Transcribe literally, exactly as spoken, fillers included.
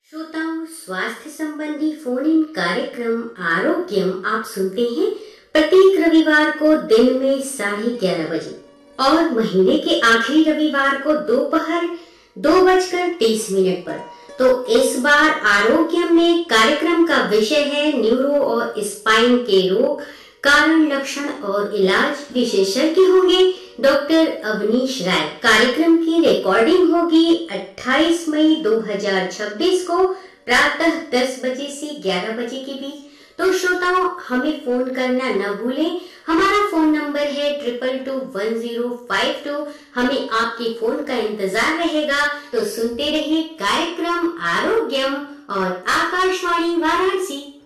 श्रोताओं, स्वास्थ्य संबंधी फोन इन कार्यक्रम आरोग्यम आप सुनते हैं प्रत्येक रविवार को दिन में साढ़े ग्यारह बजे और महीने के आखिरी रविवार को दोपहर दो बजकर तीस मिनट पर। तो इस बार आरोग्यम में कार्यक्रम का विषय है न्यूरो और स्पाइन के रोग, कारण, लक्षण और इलाज। विशेषज्ञ होंगे डॉक्टर अवनीश राय। कार्यक्रम की रिकॉर्डिंग होगी अट्ठाईस मई दो हज़ार छब्बीस को प्रातः दस बजे से ग्यारह बजे के बीच। तो श्रोताओं, हमें फोन करना न भूलें। हमारा फोन नंबर है triple two one zero five to. हमें आपके फोन का इंतजार रहेगा। तो सुनते रहिए कार्यक्रम आरोग्यम और आकाशवाणी वाराणसी।